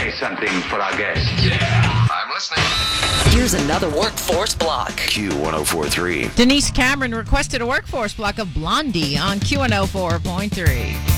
play something for our guests. Yeah, I'm listening. Here's another workforce block. Q1043. Denise Cameron requested a workforce block of Blondie on Q104.3.